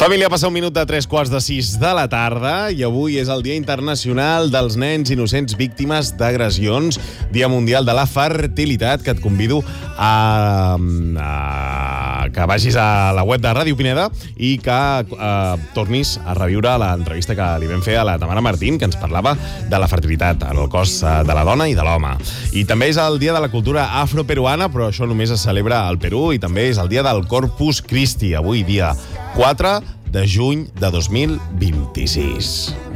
Família, passa un minut de 3:45 de la tarda i avui és el Dia Internacional dels Nens Innocents Víctimes d'Agressions, Dia Mundial de la Fertilitat, que et convido que vagis a la web de Ràdio Pineda i que tornis a reviure l'entrevista que li vam fer a la Tamara Martín, que ens parlava de la fertilitat en el cos de la dona i de l'home. I també és el Dia de la Cultura Afroperuana, però això només es celebra al Perú, i també és el Dia del Corpus Christi, avui dia 4 de juny de 2026.